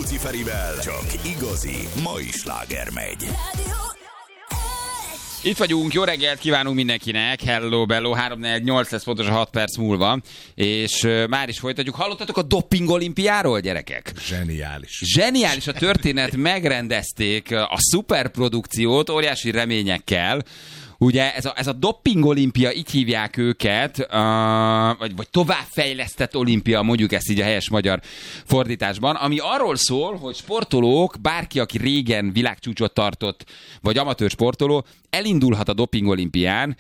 Rádió Ferivel csak igazi mai sláger megy. Itt vagyunk, jó reggelt kívánunk mindenkinek, hello, bello, 3-4-8 lesz pontosan 6 perc múlva, és már is folytatjuk. Hallottatok a doping olimpiáról, gyerekek? Zseniális. Zseniális a történet, megrendezték a szuperprodukciót óriási reményekkel. Ugye ez a doping olimpia, így hívják őket, vagy továbbfejlesztett olimpia, mondjuk ezt így a helyes magyar fordításban, ami arról szól, hogy sportolók, bárki, aki régen világcsúcsot tartott, vagy amatőr sportoló, elindulhat a doping olimpián,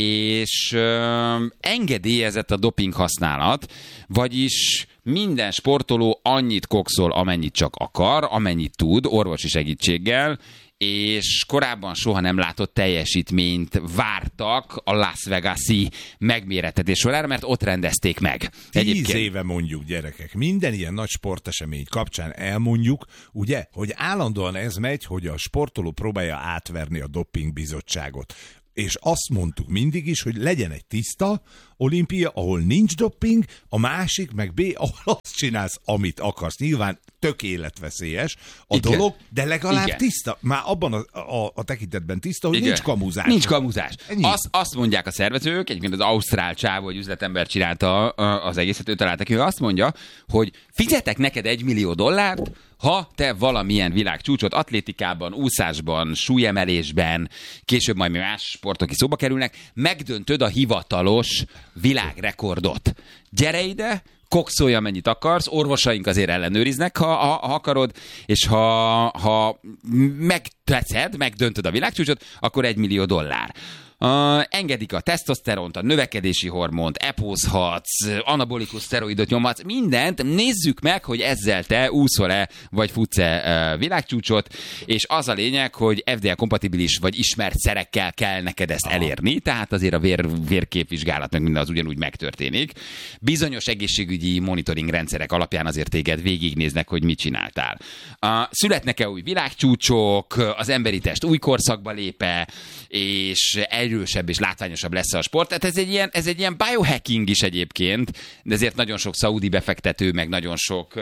és engedélyezett a doping használat, vagyis minden sportoló annyit kokszol, amennyit csak akar, amennyit tud, orvosi segítséggel, és korábban soha nem látott teljesítményt vártak a Las Vegas-i megmérettetés során, mert ott rendezték meg. 10 éve mondjuk, gyerekek, minden ilyen nagy sportesemény kapcsán elmondjuk, ugye, hogy állandóan ez megy, hogy a sportoló próbálja átverni a doping bizottságot. És azt mondtuk mindig is, hogy legyen egy tiszta olimpia, ahol nincs doping, a másik, meg B, ahol azt csinálsz, amit akarsz. Nyilván tök életveszélyes a igen. dolog, de legalább igen. tiszta. Már abban a tekintetben tiszta, hogy igen. Nincs kamuzás. Nincs kamuzás. Azt mondják a szervezők, egyébként az ausztrál csávó, vagy üzletember csinálta az egészet, ő találta ki, ő azt mondja, hogy fizetek neked $1 millió, ha te valamilyen világcsúcsot atlétikában, úszásban, súlyemelésben, később majd más sportok is szóba kerülnek, megdöntöd a hivatalos világrekordot. Gyere ide, kokszolj, amennyit akarsz, orvosaink azért ellenőriznek, ha akarod, és ha megteszed, megdöntöd a világcsúcsot, akkor $1 millió. Engedik a tesztoszteront, a növekedési hormont, epózhatsz, anabolikus szteroidot nyomhatsz, mindent, nézzük meg, hogy ezzel te úszol-e, vagy futsz-e világcsúcsot, és az a lényeg, hogy FDA-kompatibilis vagy ismert szerekkel kell neked ezt elérni, tehát azért a vérképvizsgálat meg minden az ugyanúgy megtörténik. Bizonyos egészségügyi monitoring rendszerek alapján azért téged végignéznek, hogy mit csináltál. Születnek-e új világcsúcsok, az emberi test új korszakba lép-e, és erősebb és látványosabb lesz a sport. Tehát ez egy ilyen biohacking is egyébként, de ezért nagyon sok szaudi befektető, meg nagyon sok,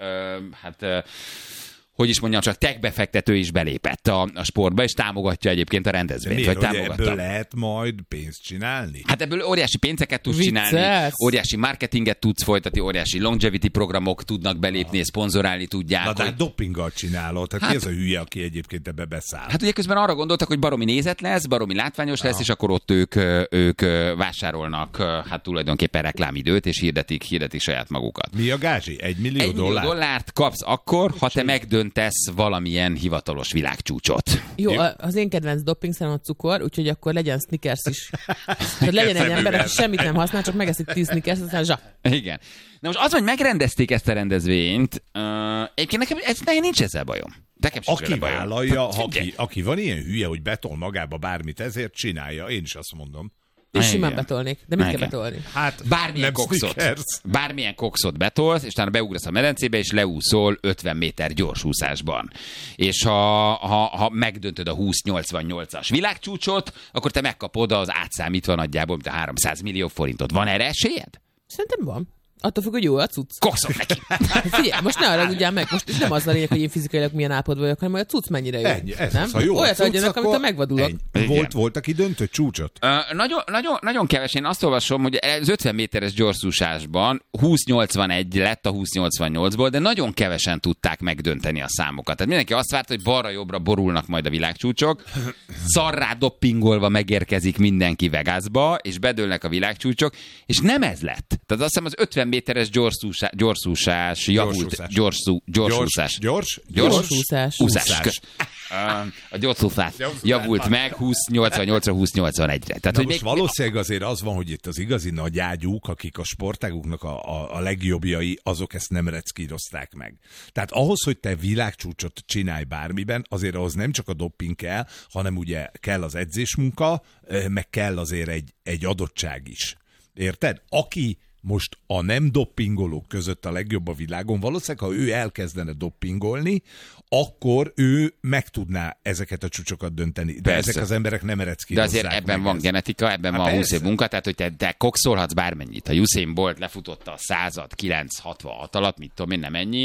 hogy is mondjam, csak tech befektető is belépett a sportba, és támogatja egyébként a rendezvényt. Vagy ebből lehet majd pénzt csinálni? Hát ebből óriási pénzeket tudsz csinálni, óriási marketinget tudsz folytatni, óriási longevity programok tudnak belépni, szponzorálni tudják. Na, de hát dopinggal csinálod, tehát ki ez a hülye, aki egyébként ebbe beszáll? Hát ugye közben arra gondoltak, hogy baromi nézet lesz, baromi látványos lesz, és akkor ott ők vásárolnak hát tulajdonképpen reklámidőt, és hirdetik saját magukat. Mi a gázsi? $1 millió? $1 millió kapsz akkor, ha te megdöntesz valamilyen hivatalos világcsúcsot. Jó, az én kedvenc dopingszerem a cukor, úgyhogy akkor legyen Snickers is. Tehát legyen egy ember, aki semmit nem használ, csak megeszik 10 Snickers, aztán zsa. Igen. Na most az, hogy megrendezték ezt a rendezvényt, egyébként nekem nincs ezzel bajom. Aki vállalja, aki van ilyen hülye, hogy betol magába bármit, ezért csinálja, én is azt mondom. És simán betolnék. De mit kell betolni? Hát bármilyen kokszot betolsz, és utána beugrasz a medencébe, és leúszol 50 méter gyorsúszásban. És ha megdöntöd a 20-88-as világcsúcsot, akkor te megkapod az átszámítva nagyjából, mint a 300 millió forintot. Van erre esélyed? Szerintem van. Attól függ, hogy jó a cucc. Kokszol neki! Figyelj, most ne haragudjál meg, most nem az a lényeg, hogy én fizikailag milyen állapotban vagyok, hanem hogy a cucc mennyire jó. Ennyi, nem? Az, ha jó olyat adjanak, amit a megvadulok. Volt, aki döntött csúcsot? Nagyon keves. Én azt olvasom, hogy az 50 méteres gyorsúsásban 20-81 lett a 20-88-ból, de nagyon kevesen tudták megdönteni a számokat. Tehát mindenki azt várta, hogy balra-jobbra borulnak majd a világcsúcsok, szarrá doppingolva megérkezik mindenki Vegasba, és bedőlnek a világcsúcsok, és nem ez lett. Tehát azt hiszem az 50 méteres gyorsúszás javult. Gyorsúszás. A gyorsúszás javult meg 20-88-ra, 20-81-re. Tehát, most valószínűleg azért az van, hogy itt az igazi nagyágyúk, akik a sportáguknak a legjobbjai, azok ezt nem reckírozták meg. Tehát ahhoz, hogy te világcsúcsot csinálj bármiben, azért ahhoz nem csak a doping kell, hanem ugye kell az edzésmunka, meg kell azért egy adottság is. Érted? Aki most a nem doppingolók között a legjobb a világon, valószínűleg, ha ő elkezdene doppingolni, akkor ő meg tudná ezeket a csúcsokat dönteni. De persze. Ezek az emberek nem ereckírozzák. De azért ebben van genetika, ebben van 20 év munka, tehát hogy te kokszolhatsz bármennyit. Ha Usain Bolt lefutotta a 100-at 966 alatt, mit tudom én, nem ennyi,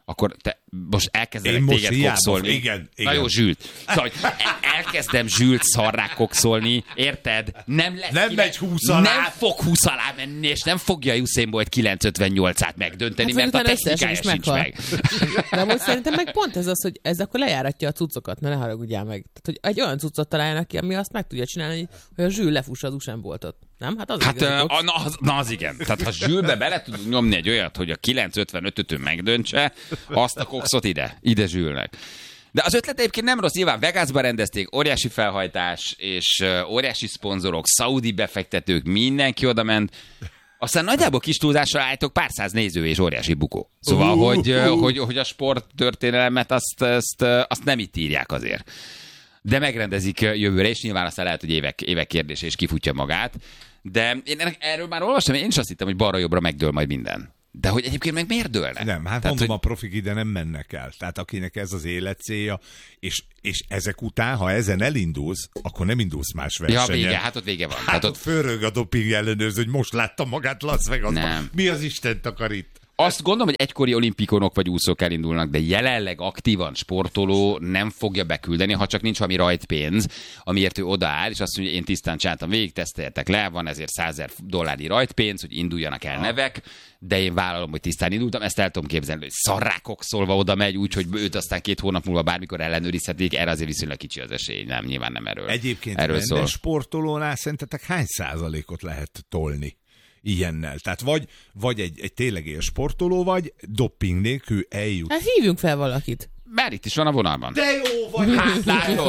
akkor te most elkezdenek most téged hiába, kokszolni. igen. Na jó, Zsült. Szóval, hogy elkezdem Zsült szarrá kokszolni, érted? Nem megy 20 alá. Nem fog 20 alá menni, és nem fogja Usain Bolt 9.58-át megdönteni, Hát, mert a technikája sincs meg. De most szerintem meg pont ez az, hogy ez akkor lejáratja a cuccokat, ne haragudjál meg. Tehát, hogy egy olyan cuccot találjanak ki, ami azt meg tudja csinálni, hogy a Zsül lefussa az Usain Boltot. Nem? Hát az az igen. Tehát ha Zsülbe bele tudunk nyomni egy olyat, hogy a 9.55-ön megdöntse, azt a kokszot ide Zsülnek. De az ötlet egyébként nem rossz, nyilván Vegasba rendezték, óriási felhajtás, és óriási szponzorok, szaudi befektetők, mindenki oda ment. Aztán nagyjából kis túlzással állítok pár száz néző és óriási bukó. Szóval, hogy a sporttörténelmet azt nem itt írják azért. De megrendezik jövőre, és nyilván aztán lehet, hogy évek kérdése, és kifutja magát. De én erről már olvastam, én is azt hittem, hogy balra-jobbra megdől majd minden. De hogy egyébként meg miért dőlnek? Nem, hát tehát, mondom, hogy... a profik ide nem mennek el. Tehát akinek ez az életcélja, és ezek után, ha ezen elindulsz, akkor nem indulsz más versenyen. Ja, vége, hát ott vége van. Hát ott fölrög a doping ellenőrző, hogy most láttam magát Las Vegasban. Mi az Isten akar itt? Azt gondolom, hogy egykori olimpikonok vagy úszók elindulnak, de jelenleg aktívan sportoló nem fogja beküldeni, ha csak nincs valami rajtpénz, amiért ő odaáll, és azt mondja, hogy én tisztán csináltam végig, teszteljetek le, van ezért $100,000 rajtpénz, hogy induljanak el nevek, de én vállalom, hogy tisztán indultam, ezt el tudom képzelni, hogy szarrákok szólva oda megy, úgyhogy őt aztán 2 hónap múlva bármikor ellenőrizhetik, erre azért viszonylag kicsi az esély, nem, nyilván nem erről. Egyébként erről szól. sportolónál szerintetek hány százalékot lehet tolni ilyennel? Tehát vagy egy tényleg él sportoló vagy, doping nélkül eljut. Hát hívjunk fel valakit. Már itt is van a vonalban. De jó vagy! Hát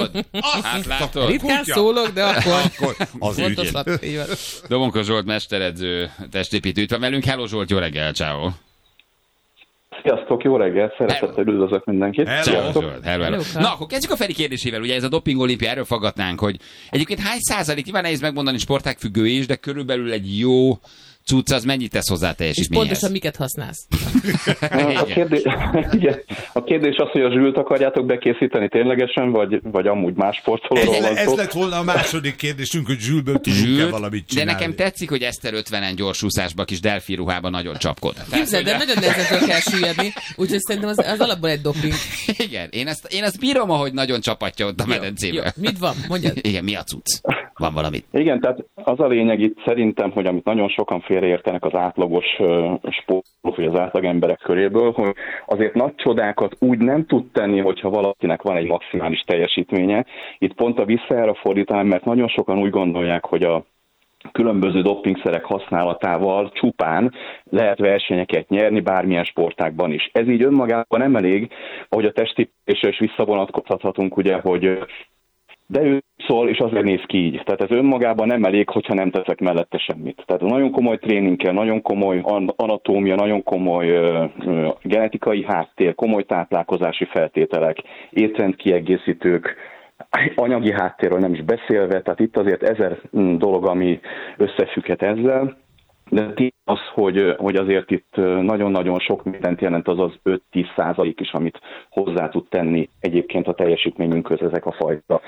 látod. Ritkán szólok, de akkor az fontosat. Domonkos Zsolt mesteredző, testépítő itt van velünk. Hello Zsolt, jó reggel, ciao. Sziasztok, jó reggelt, szeretettel üdvözlök mindenkit. Hello. Na, akkor kezdjük a Feri kérdésével. Ugye ez a doping olimpia, erről faggatnánk, hogy egyébként hány százalék, nyilván nehéz megmondani, sportág függő is, de körülbelül egy jó cucc, az mennyit tesz hozzá teljesítményhez? És pontosan miket használsz? A kérdés az, hogy a Zsült akarjátok bekészíteni ténylegesen, vagy amúgy más sportolóról van szó? Ez lett volna a második kérdésünk, hogy Zsülből tudunk-e valamit csinálni. De nekem tetszik, hogy Eszter 50-en gyorsúszásba, kis delfi ruhában nagyon csapkod. Képzeld, de nagyon nehezen kell süllyedni, úgyhogy szerintem az alapból egy doping. Igen, én azt bírom, ahogy nagyon csapatja ott a medencébe. Jó, mit van? Mondjad. Igen, mi a cucc? Van valami? Igen, tehát az a lényeg itt szerintem, hogy amit nagyon sokan félreértenek az átlagos sportolók, vagy az átlag emberek köréből, hogy azért nagy csodákat úgy nem tud tenni, hogyha valakinek van egy maximális teljesítménye. Itt pont a visszajára fordítanám, mert nagyon sokan úgy gondolják, hogy a különböző dopingszerek használatával csupán lehet versenyeket nyerni bármilyen sportágban is. Ez így önmagában nem elég, ahogy a testépítésre is visszavonatkozhatunk, ugye, hogy de ő szól, és azért néz ki így. Tehát ez önmagában nem elég, hogyha nem teszek mellette semmit. Tehát nagyon komoly tréning kell, nagyon komoly anatómia, nagyon komoly genetikai háttér, komoly táplálkozási feltételek, étrendkiegészítők, anyagi háttérről nem is beszélve, tehát itt azért 1000 dolog, ami összefügghet ezzel. De az, hogy azért itt nagyon-nagyon sok mindent jelent az 5-10% is, amit hozzá tud tenni egyébként a teljesítményünkhöz ezek a fajta.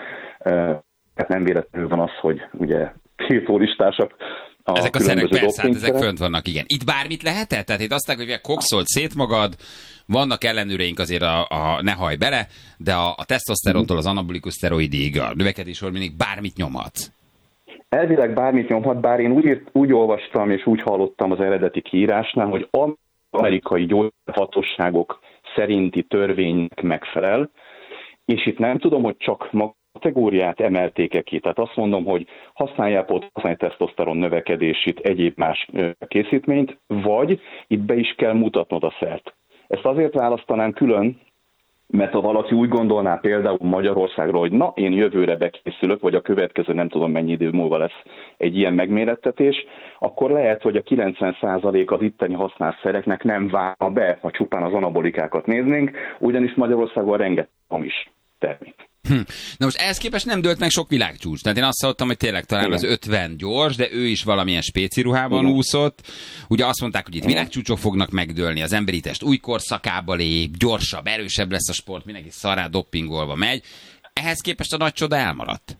Hát nem véletlenül van az, hogy ugye tiltólistások a ezek a szerek persze, hát ezek dopingszerek. fönt vannak, igen. Itt bármit lehet? Tehát itt azt mondják, hogy kokszolt szét magad, vannak ellenőreink azért a ne hajj bele, de a tesztoszterontól az anabolikus szteroidig, a növekedésről mindig bármit nyomhatsz. Elvileg bármit nyomhat, bár én úgy olvastam és úgy hallottam az eredeti kiírásnál, hogy amerikai gyógyhatóságok szerinti törvénynek megfelel, és itt nem tudom, hogy csak kategóriát emelték-e ki. Tehát azt mondom, hogy használják tesztoszteron növekedését, egyéb más készítményt, vagy itt be is kell mutatnod a szert. Ezt azért választanám külön, mert ha valaki úgy gondolná például Magyarországról, hogy na, én jövőre bekészülök, vagy a következő nem tudom mennyi idő múlva lesz egy ilyen megmérettetés, akkor lehet, hogy a 90% az itteni használt szereknek nem válna be, ha csupán az anabolikákat néznénk, ugyanis Magyarországon rengeteg hamis termék. Na most ehhez képest nem dőlt meg sok világcsúcs. Tehát én azt hallottam, hogy tényleg talán Igen. az 50 gyors, de ő is valamilyen spéci ruhában úszott. Ugye azt mondták, hogy itt világcsúcsok fognak megdőlni, az emberi test új korszakába lép, gyorsabb, erősebb lesz a sport, mindenki szarrá doppingolva megy. Ehhez képest a nagy csoda elmaradt.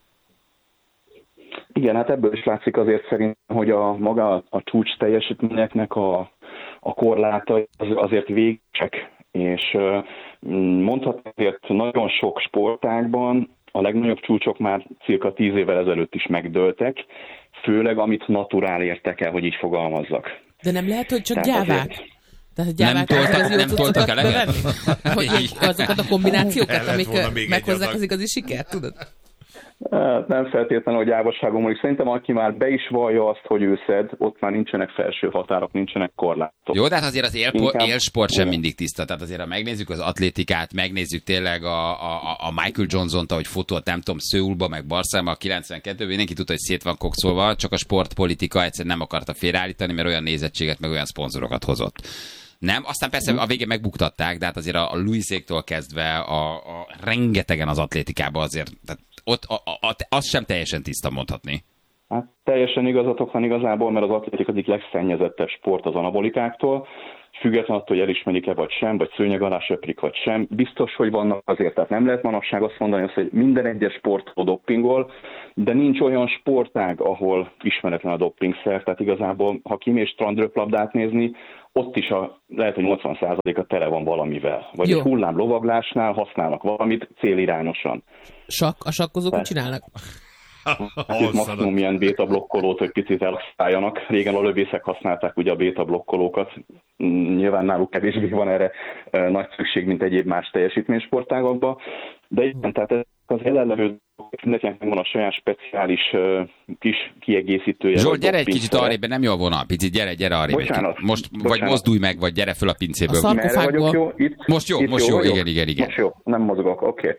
Igen, hát ebből is látszik azért szerintem, hogy maga a csúcs teljesítményeknek a korlátai azért végsek És mondhatni azért nagyon sok sportágban a legnagyobb csúcsok már cirka 10 évvel ezelőtt is megdőltek, főleg amit naturál értek el, hogy így fogalmazzak. De nem lehet, hogy csak Tehát gyávák? Tehát Nem toltak eleget? Hogy azokat a kombinációkat, El lett volna még amik meghozzák egy az igazi sikert, tudod? Nem feltétlenül a gyávasságom múlik. Szerintem aki már be is vallja azt, hogy ő szed, ott már nincsenek felső határok, nincsenek korlátok. Jó, de hát azért az élsport sem mindig tiszta. Tehát azért, ha megnézzük az atlétikát, megnézzük tényleg a Michael Johnson-t, ahogy futott, nem tudom, Szöulba, meg Barcelonba, a 92-ben, mindenki tudta, hogy szét van kokszolva, csak a sportpolitika egyszerűen nem akarta félreállítani, mert olyan nézettséget, meg olyan szponzorokat hozott. Nem, aztán persze a végén megbuktatták, de hát azért a Louiséktól kezdve a rengetegen az atlétikában azért, tehát ott az sem teljesen tiszta mondhatni. Hát teljesen igazatok van igazából, mert az atlétika egyik legszennyezettebb sport az anabolikáktól, független attól, hogy elismerik-e vagy sem, vagy szőnyeg alá söprik vagy sem. Biztos, hogy vannak azért, tehát nem lehet manapság azt mondani, hogy minden egyes sportról doppingol, de nincs olyan sportág, ahol ismeretlen a doppingszer, tehát igazából, ha kimész strandröplabdát nézni, ott is lehet, hogy 80%-a tele van valamivel. Vagy Jó. egy hullám lovaglásnál használnak valamit célirányosan. A sakkozók mit csinálnak? Maximum ilyen bétablokkolót, hogy picit elhasználjanak. Régen a lövészek használták ugye a bétablokkolókat. Nyilván náluk kevésbé van erre nagy szükség, mint egyéb más teljesítménysportágakban. De igen, tehát ez az jelenlevő mindenkinek megvan a saját speciális kis kiegészítője. Zsolt, gyere egy kicsit arrébb, nem jól volna. Picit gyere arrébb. Bocsánat. Most vagy mozdulj meg, vagy gyere föl a pincéből. A Merre vagyok jó? Itt? Most jó, igen. Most jó, nem mozogok, oké.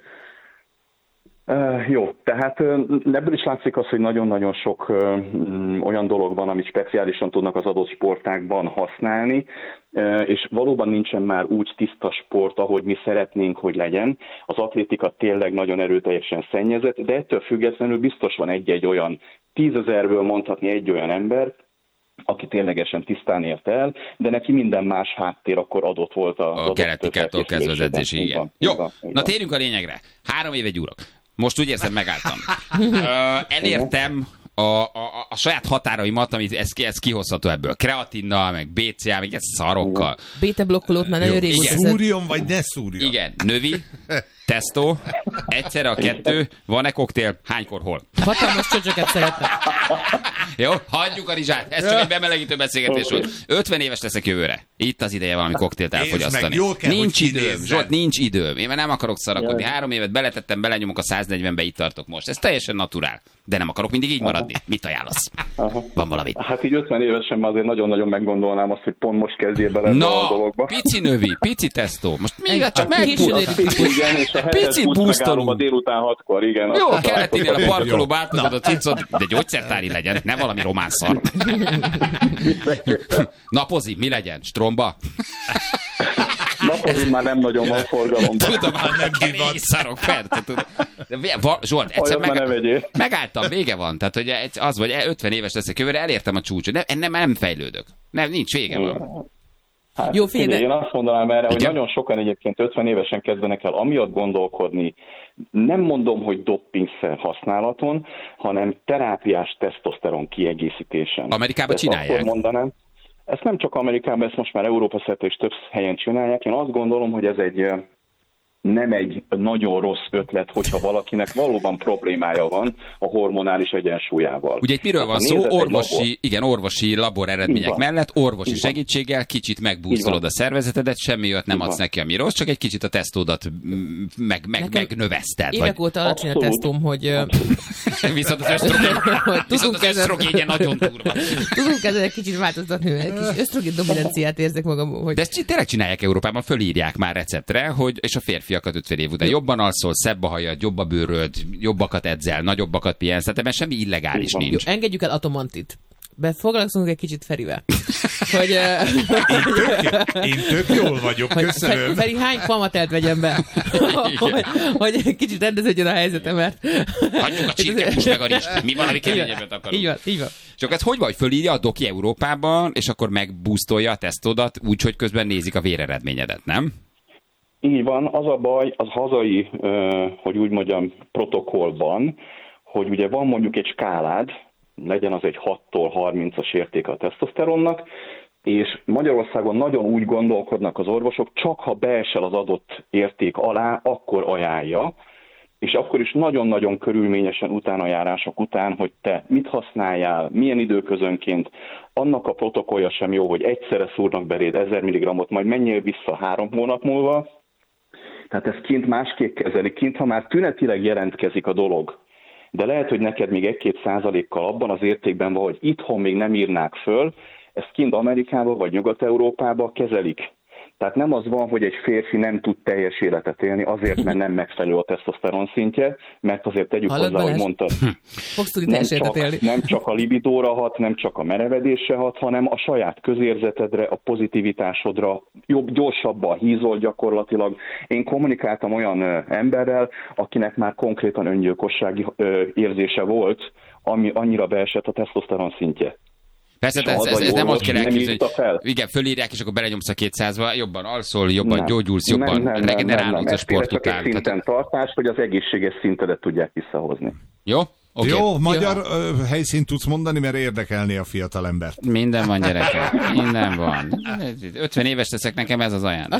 Jó, tehát ebből is látszik az, hogy nagyon-nagyon sok olyan dolog van, amit speciálisan tudnak az adott sportákban használni, és valóban nincsen már úgy tiszta sport, ahogy mi szeretnénk, hogy legyen. Az atlétika tényleg nagyon erőteljesen szennyezett, de ettől függetlenül biztos van egy-egy olyan 10 000-ből mondhatni egy olyan ember, aki ténylegesen tisztán ért el, de neki minden más háttér akkor adott volt a genetikától kezdve az edzési, igen. Jó, na térjünk a lényegre. 3 éve gyúrok. Most úgy érzem, megálltam. Elértem a saját határaimat, amit ez kihozható ebből. Kreatinnal, meg BCA, meg ez szarokkal. Beta-blokkolót már nagyon régóta. Szúrjon, vagy ne szúrjon? Igen, növi, tesztó, egyszerre a kettő, van-e koktél, hánykor, hol? Hatalmas csöcsöket szeretnek. Jó, hagyjuk a rizsát, ez csak egy bemelegítő beszélgetés volt. 50 éves leszek jövőre. Itt az ideje valami koktélt elfogyasztani. Nincs időm, Zsolt, nincs időm. Én már nem akarok szarakodni. 3 évet beletettem, belenyomok a 140-be, itt tartok most. Ez teljesen naturál. De nem akarok mindig így maradni. Mit ajánlasz? Van valami? Hát így 50 évesen már azért nagyon-nagyon meggondolnám azt, hogy pont most kezdjél bele a dologba. Pici növi, pici tesztó. Most még csak Picit búztolunk. A délután 6-kor, igen. Jó, keletinél a parkolóba átadod a cicot, de gyógyszertári legyen, ne valami román szar. Napozi, mi legyen? Stromba? Napozni már nem nagyon van forgalomban. Tudom, már nem divat. Szarok fel. Zsolt, egyszer megálltam, vége van. Tehát, hogy az vagy 50 éves leszek jövőre, elértem a csúcsot. Nem fejlődök. Nincs vége van. Hát, jó, én azt mondanám erre, hogy nagyon sokan egyébként 50 évesen kezdenek el amiatt gondolkodni, nem mondom, hogy doppingszer használaton, hanem terápiás tesztoszteron kiegészítésen. Amerikában csinálják. Akkor mondanám, ezt nem csak Amerikában, ezt most már Európa szerte és több helyen csinálják. Én azt gondolom, hogy ez nem egy nagyon rossz ötlet, hogyha valakinek valóban problémája van a hormonális egyensúlyával. Ugye itt miről van szó? Orvosi labor eredmények mellett, orvosi segítséggel kicsit megbúszolod a szervezetedet, semmi olyat nem adsz neki, ami rossz, csak egy kicsit a tesztódat megnöveszted. Évek óta alacsony a tesztom, hogy... Viszont az ösztrogénje nagyon durva. Tudunk ezzel egy kicsit változtatni, egy kis ösztrogén dominanciát érzek magam. Hogy... De ezt tényleg csinálják Európában, fölírják már receptre, és a férfiakat 50 év után jobban alszol, szebb a hajad, jobb a bőröd, jobbakat edzel, nagyobbakat pihensz, tehát ebben semmi illegális nincs. Engedjük el Atomantit. Foglalkozunk egy kicsit Ferivel. Hogy, én tök jól vagyok, köszönöm. Feri, hány pamatelt vegyem be? hogy egy kicsit rendeződjön a helyzetem, mert... Hagyjuk a csirkepust meg a rizst. Mi van, ami keményebbet akarunk? Így van. Csak ez hogy van, hogy fölírja a doki Európában, és akkor megbúsztolja a tesztodat, úgyhogy közben nézik a véreredményedet, nem? Így van, az a baj, az hazai, hogy úgy mondjam, protokollban, hogy ugye van mondjuk egy skálád, legyen az egy 6-tól 30-as értéke a tesztoszteronnak, és Magyarországon nagyon úgy gondolkodnak az orvosok, csak ha beesel az adott érték alá, akkor ajánlja, és akkor is nagyon-nagyon körülményesen utánajárások után, hogy te mit használjál, milyen időközönként, annak a protokollja sem jó, hogy egyszerre szúrnak beléd 1000 mg-ot, majd menjél vissza 3 hónap múlva. Tehát ez kint másképp kezelik, kint, ha már tünetileg jelentkezik a dolog, de lehet, hogy neked még 1-2%-kal abban az értékben van, hogy itthon még nem írnák föl, ezt kint Amerikában vagy Nyugat-Európában kezelik. Tehát nem az van, hogy egy férfi nem tud teljes életet élni azért, mert nem megfelelő a tesztoszteron szintje, mert azért tegyük hozzá, hogy mondtad, nem csak a libidóra hat, nem csak a merevedésre hat, hanem a saját közérzetedre, a pozitivitásodra, gyorsabban hízol gyakorlatilag. Én kommunikáltam olyan emberrel, akinek már konkrétan öngyilkossági érzése volt, ami annyira beesett a tesztoszteron szintje. Persze, ez nem ott kell elképzelni, hogy igen, fölírják, és akkor belenyomsz a 200-ba, jobban alszol, jobban gyógyulsz, jobban regenerálódsz a sport után. Szinten tartás, hogy az egészséges szintedet tudják visszahozni. Jó? Okay. Jó, magyar helyszínt tudsz mondani, mert érdekelni a fiatalembert. Minden van, gyerekek. Minden van. 50 éves leszek, nekem ez az ajánlás.